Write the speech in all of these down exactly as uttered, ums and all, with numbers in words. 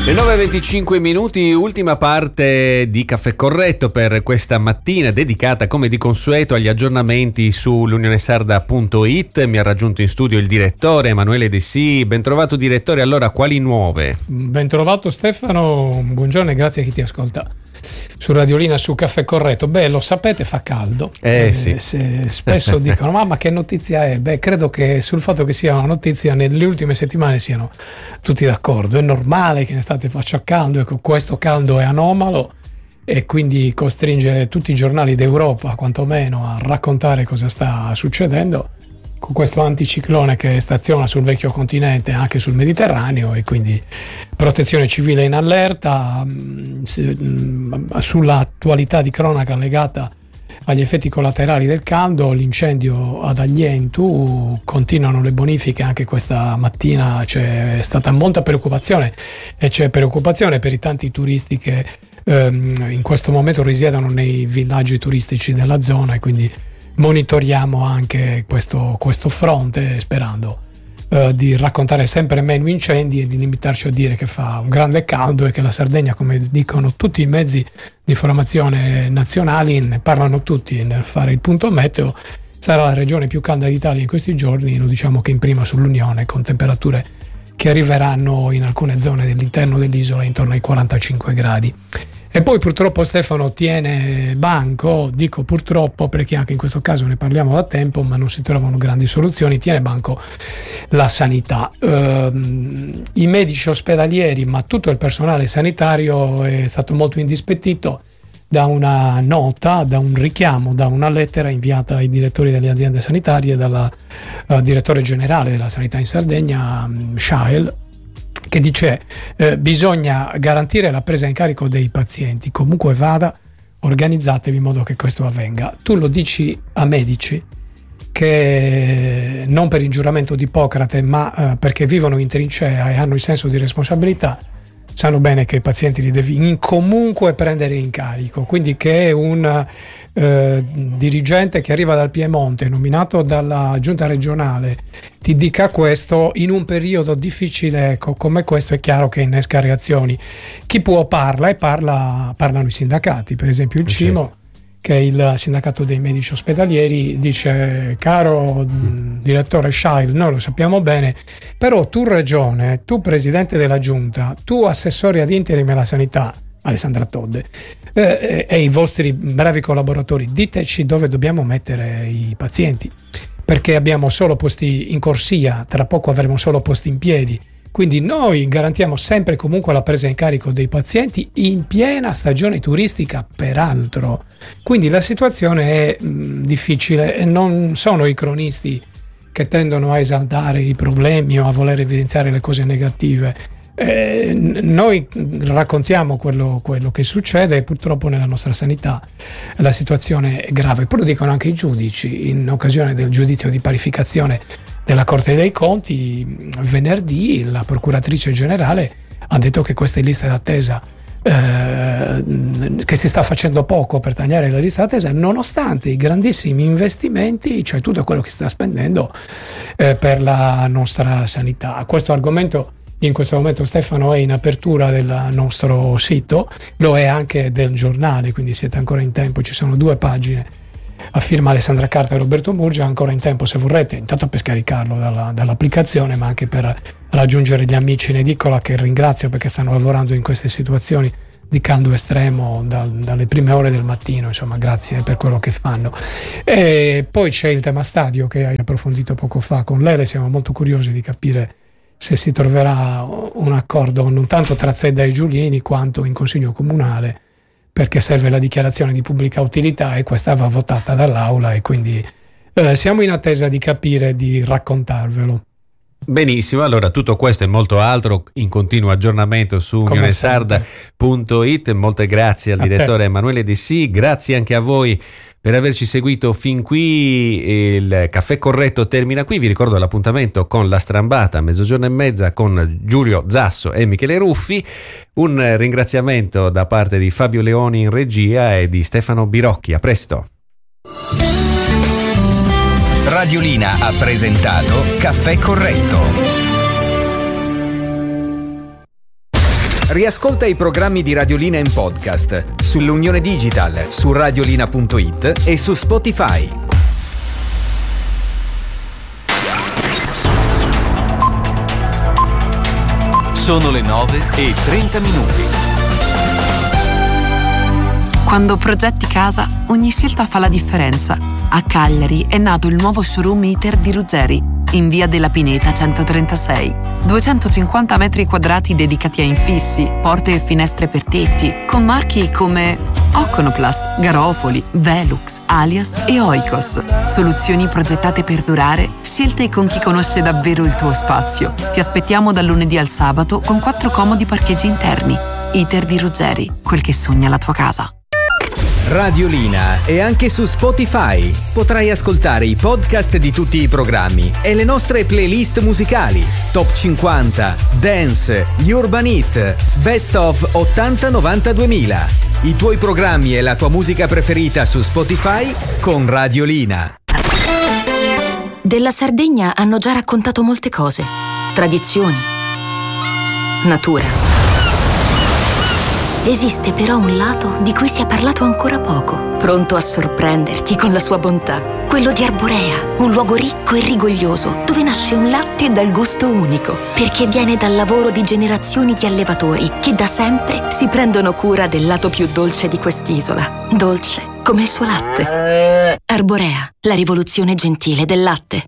Le nove e venticinque minuti, ultima parte di Caffè Corretto per questa mattina, dedicata come di consueto agli aggiornamenti su l'unionesarda punto it. Mi ha raggiunto in studio il direttore Emanuele De Sì. Ben trovato direttore, allora quali nuove? Ben trovato Stefano, buongiorno e grazie a chi ti ascolta su Radiolina, su Caffè Corretto. Beh, lo sapete, fa caldo. Eh, eh sì. Se spesso dicono ma, ma che notizia è? Beh, credo che sul fatto che sia una notizia nelle ultime settimane siano tutti d'accordo. È normale che in estate faccia caldo, ecco, questo caldo è anomalo e quindi costringe tutti i giornali d'Europa quantomeno a raccontare cosa sta succedendo con questo anticiclone che staziona sul vecchio continente, anche sul Mediterraneo, e quindi protezione civile in allerta mh, sull'attualità di cronaca legata agli effetti collaterali del caldo. L'incendio ad Aglientu, continuano le bonifiche anche questa mattina, c'è stata molta preoccupazione e c'è preoccupazione per i tanti turisti che ehm, in questo momento risiedono nei villaggi turistici della zona, e quindi monitoriamo anche questo, questo fronte, sperando eh, di raccontare sempre meno incendi e di limitarci a dire che fa un grande caldo e che la Sardegna, come dicono tutti i mezzi di informazione nazionali, ne parlano tutti nel fare il punto meteo, sarà la regione più calda d'Italia in questi giorni, lo diciamo che in prima sull'Unione, con temperature che arriveranno in alcune zone dell'interno dell'isola intorno ai quarantacinque gradi. E poi purtroppo Stefano tiene banco, dico purtroppo perché anche in questo caso ne parliamo da tempo, ma non si trovano grandi soluzioni, tiene banco la sanità. Ehm, i medici ospedalieri, ma tutto il personale sanitario è stato molto indispettito da una nota, da un richiamo, da una lettera inviata ai direttori delle aziende sanitarie dal uh, direttore generale della sanità in Sardegna, um, Schael, che dice eh, bisogna garantire la presa in carico dei pazienti, comunque vada, organizzatevi in modo che questo avvenga. Tu lo dici a medici che non per il giuramento di Ippocrate, ma eh, perché vivono in trincea e hanno il senso di responsabilità, sanno bene che i pazienti li devi in comunque prendere in carico, quindi che un eh, dirigente che arriva dal Piemonte, nominato dalla giunta regionale, ti dica questo in un periodo difficile co- come questo, è chiaro che innesca reazioni. Chi può parla e parla, parlano i sindacati, per esempio il CIMO, che è il sindacato dei medici ospedalieri, dice: caro mh, direttore Schail, noi lo sappiamo bene, però tu regione, tu presidente della giunta, tu assessore ad interim alla sanità, Alessandra Todde, eh, e i vostri bravi collaboratori, diteci dove dobbiamo mettere i pazienti, perché abbiamo solo posti in corsia, tra poco avremo solo posti in piedi. Quindi noi garantiamo sempre e comunque la presa in carico dei pazienti in piena stagione turistica, peraltro. Quindi la situazione è mh, difficile e non sono i cronisti che tendono a esaltare i problemi o a voler evidenziare le cose negative. Eh, noi raccontiamo quello, quello che succede, e purtroppo nella nostra sanità la situazione è grave. Poi lo dicono anche i giudici in occasione del giudizio di parificazione della Corte dei Conti. Venerdì la procuratrice generale ha detto che queste liste d'attesa, eh, che si sta facendo poco per tagliare la lista d'attesa, nonostante i grandissimi investimenti, cioè tutto quello che si sta spendendo eh, per la nostra sanità. Questo argomento in questo momento, Stefano, è in apertura del nostro sito, lo è anche del giornale, quindi siete ancora in tempo, ci sono due pagine a firma Alessandra Carta e Roberto Murgia, ancora in tempo se vorrete, intanto per scaricarlo dalla, dall'applicazione, ma anche per raggiungere gli amici in edicola, che ringrazio perché stanno lavorando in queste situazioni di caldo estremo da, dalle prime ore del mattino, insomma grazie per quello che fanno. E poi c'è il tema stadio che hai approfondito poco fa con Lele, siamo molto curiosi di capire se si troverà un accordo non tanto tra Zedda e Giulini quanto in Consiglio Comunale, perché serve la dichiarazione di pubblica utilità e questa va votata dall'Aula, e quindi eh, siamo in attesa di capire e di raccontarvelo. Benissimo, allora tutto questo e molto altro in continuo aggiornamento su unionesarda punto it. Molte grazie al a direttore te. Emanuele De Sì, grazie anche a voi per averci seguito fin qui. Il Caffè Corretto termina qui, vi ricordo l'appuntamento con La Strambata a mezzogiorno e mezza con Giulio Zasso e Michele Ruffi. Un ringraziamento da parte di Fabio Leoni in regia e di Stefano Birocchi. A presto. Radiolina ha presentato Caffè Corretto. Riascolta i programmi di Radiolina in podcast sull'Unione Digital, su radiolina punto it e su Spotify. Sono le nove e trenta minuti. Quando progetti casa, ogni scelta fa la differenza. A Cagliari è nato il nuovo showroom ITER di Ruggeri, in via della Pineta centotrentasei. duecentocinquanta metri quadrati dedicati a infissi, porte e finestre per tetti, con marchi come Oconoplast, Garofoli, Velux, Alias e Oikos. Soluzioni progettate per durare, scelte con chi conosce davvero il tuo spazio. Ti aspettiamo dal lunedì al sabato con quattro comodi parcheggi interni. ITER di Ruggeri, quel che sogna la tua casa. Radiolina è anche su Spotify. Potrai ascoltare i podcast di tutti i programmi e le nostre playlist musicali: Top cinquanta, Dance, Urban Hit, Best of ottanta novanta duemila. I tuoi programmi e la tua musica preferita su Spotify con Radiolina. Della Sardegna hanno già raccontato molte cose. Tradizioni, natura. Esiste però un lato di cui si è parlato ancora poco, pronto a sorprenderti con la sua bontà. Quello di Arborea, un luogo ricco e rigoglioso, dove nasce un latte dal gusto unico, perché viene dal lavoro di generazioni di allevatori che da sempre si prendono cura del lato più dolce di quest'isola. Dolce come il suo latte. Arborea, la rivoluzione gentile del latte.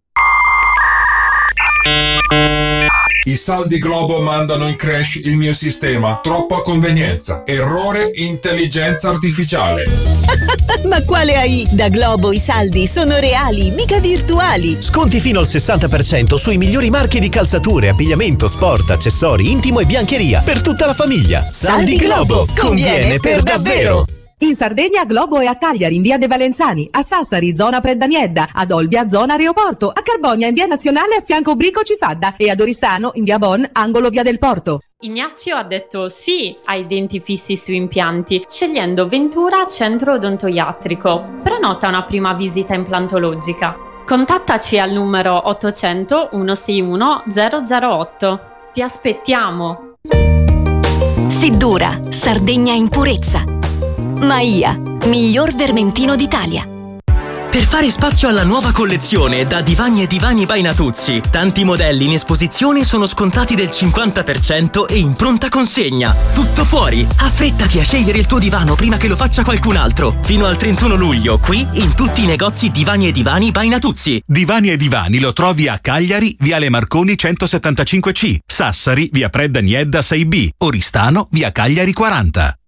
I saldi Globo mandano in crash il mio sistema. Troppa convenienza. Errore intelligenza artificiale. Ma quale A I? Da Globo i saldi sono reali, mica virtuali. Sconti fino al sessanta per cento sui migliori marchi di calzature, abbigliamento, sport, accessori, intimo e biancheria per tutta la famiglia. Saldi, saldi Globo, conviene per davvero. In Sardegna Globo è a Cagliari in via De Valenzani, a Sassari zona Preddaniedda, ad Olbia zona Aeroporto, a Carbonia in via Nazionale a fianco Brico Cifadda e ad Oristano in via Bon angolo via del Porto. Ignazio ha detto sì ai denti fissi su impianti, scegliendo Ventura Centro Odontoiatrico. Prenota una prima visita implantologica. Contattaci al numero ottocento centosessantuno zero zero otto. Ti aspettiamo! Seddura, Sardegna in purezza. Maia, miglior vermentino d'Italia. Per fare spazio alla nuova collezione da Divani e Divani by Natuzzi, tanti modelli in esposizione sono scontati del cinquanta per cento e in pronta consegna. Tutto fuori! Affrettati a scegliere il tuo divano prima che lo faccia qualcun altro. Fino al trentuno luglio, qui in tutti i negozi Divani e Divani by Natuzzi. Divani e Divani lo trovi a Cagliari, Viale Marconi centosettantacinque C, Sassari, via Preddaniedda sei B, Oristano, via Cagliari quaranta.